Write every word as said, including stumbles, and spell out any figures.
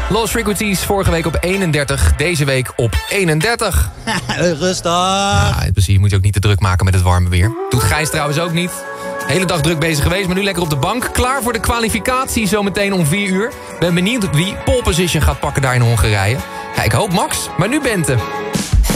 Lost Frequencies vorige week op eenendertig, deze week op eenendertig. Rustig. Ja, in principe moet je ook niet te druk maken met het warme weer. Doet Gijs trouwens ook niet. Hele dag druk bezig geweest, maar nu lekker op de bank. Klaar voor de kwalificatie zometeen om vier uur. Ben benieuwd wie pole position gaat pakken daar in Hongarije. Ja, ik hoop Max, maar nu Bente.